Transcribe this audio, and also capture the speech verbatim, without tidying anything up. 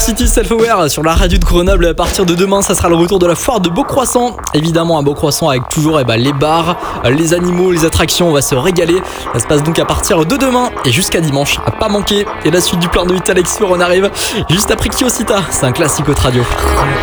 City Self-Aware sur la radio de Grenoble. À partir de demain, ça sera le retour de la foire de Beaucroissant. Évidemment, un Beaucroissant avec toujours eh ben, les bars, les animaux, les attractions. On va se régaler. Ça se passe donc à partir de demain et jusqu'à dimanche. À pas manquer. Et la suite du plan de huit Alexior, on arrive juste après Kyosita. C'est un classique haute radio.